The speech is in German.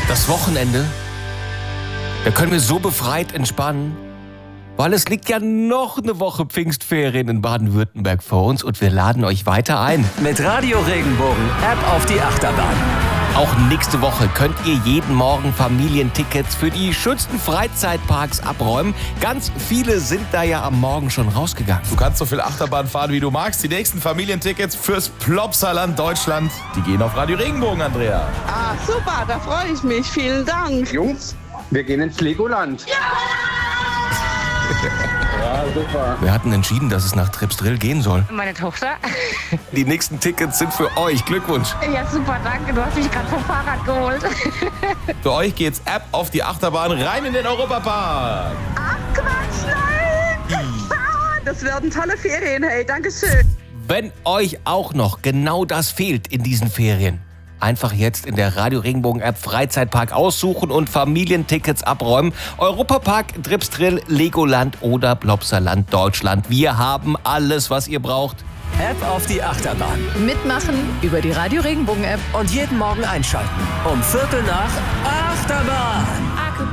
Das Wochenende, da können wir so befreit entspannen, weil es liegt ja noch eine Woche Pfingstferien in Baden-Württemberg vor uns und wir laden euch weiter ein. Mit Radio Regenbogen App auf die Achterbahn. Auch nächste Woche könnt ihr jeden Morgen Familientickets für die schönsten Freizeitparks abräumen. Ganz viele sind da ja am Morgen schon rausgegangen. Du kannst so viel Achterbahn fahren, wie du magst. Die nächsten Familientickets fürs Plopsaland Deutschland, die gehen auf Radio Regenbogen, Andrea. Ah, super, da freue ich mich. Vielen Dank. Jungs, wir gehen ins Legoland. Ja, super. Wir hatten entschieden, dass es nach Tripsdrill gehen soll. Meine Tochter. Die nächsten Tickets sind für euch. Glückwunsch. Ja, super, danke. Du hast mich gerade vom Fahrrad geholt. Für euch geht's App auf die Achterbahn rein in den Europapark. Ach, Quatsch, nein. Das werden tolle Ferien, hey, danke schön. Wenn euch auch noch genau das fehlt in diesen Ferien, einfach jetzt in der Radio Regenbogen App Freizeitpark aussuchen und Familientickets abräumen. Europapark, Tripsdrill, Legoland oder Plopsaland Deutschland. Wir haben alles, was ihr braucht. App auf die Achterbahn. Mitmachen über die Radio Regenbogen App. Und jeden Morgen einschalten. Um 7:45 Achterbahn.